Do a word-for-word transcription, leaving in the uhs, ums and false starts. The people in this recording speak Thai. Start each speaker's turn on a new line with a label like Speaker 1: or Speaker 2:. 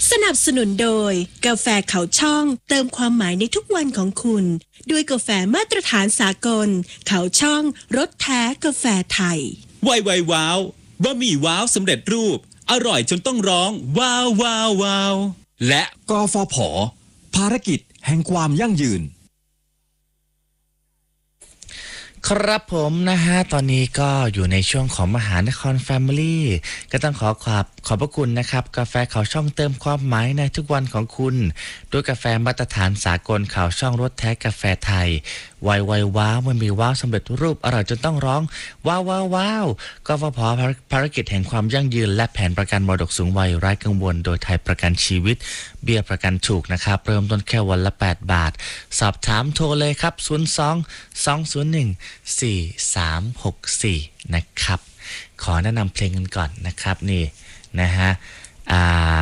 Speaker 1: สนับสนุนโดยกาแฟเขาช่องเติมความหมายในทุกวันของคุณด้วยกาแฟมาตรฐานสากลเขาช่องรสแท้กาแฟไทย
Speaker 2: ไวไวว้าวบะหมี่ว้าวสำเร็จรูปอร่อยจนต้องร้องว้าวว้าวว้าวและ
Speaker 3: กฟผ.ภารกิจแห่งความยั่งยืน
Speaker 4: ครับผมนะฮะตอนนี้ก็อยู่ในช่วงของมหานครแฟมิลี่ก็ต้องขอขอบขอบพระคุณนะครับกาแฟเขาช่องเติมความหมายในทุกวันของคุณด้วยกาแฟมาตรฐานสากลเขาช่องรสแท้กาแฟไทยไวไวว้าวมันมีว้าวสำเร็จรูปอร่อยจนต้องร้องว้าวว้าวว้าวกฟผ.ภารกิจแห่งความยั่งยืนและแผนประกันมรดกสูงวัยไร้กังวลโดยไทยประกันชีวิตเบี้ยประกันถูกนะครับเริ่มต้นแค่วันละแปดบาทสอบถามโทรเลยครับศูนย์ สอง สอง ศูนย์ หนึ่ง สี่ สาม หก สี่นะครับขอแนะนำเพลงกันก่อนนะครับนี่นะฮะอ่า